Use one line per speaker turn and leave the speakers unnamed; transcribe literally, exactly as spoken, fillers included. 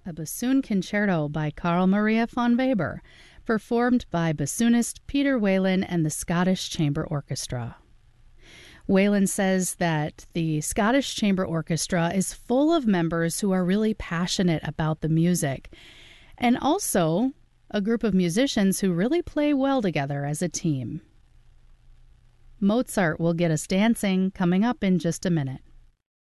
a bassoon concerto by Carl Maria von Weber, performed by bassoonist Peter Whalen and the Scottish Chamber Orchestra. Whalen says that the Scottish Chamber Orchestra is full of members who are really passionate about the music, and also a group of musicians who really play well together as a team. Mozart will get us dancing coming up in just a minute.